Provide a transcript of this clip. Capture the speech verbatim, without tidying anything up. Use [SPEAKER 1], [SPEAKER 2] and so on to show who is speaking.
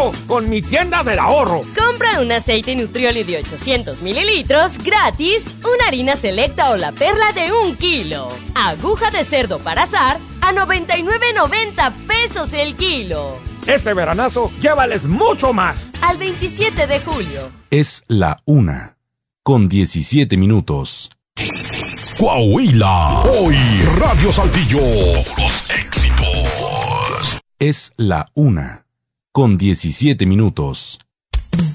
[SPEAKER 1] veranazo con mi tienda del ahorro.
[SPEAKER 2] Compra un aceite Nutrioli de ochocientos mililitros gratis, una harina selecta o la perla de un kilo. Aguja de cerdo para asar a noventa y nueve noventa pesos el kilo.
[SPEAKER 1] Este veranazo, llévales mucho más.
[SPEAKER 2] Al veintisiete de julio.
[SPEAKER 3] Es la una, con diecisiete minutos.
[SPEAKER 4] Coahuila, hoy Radio Saltillo, los éxitos.
[SPEAKER 3] Es la una, con diecisiete minutos.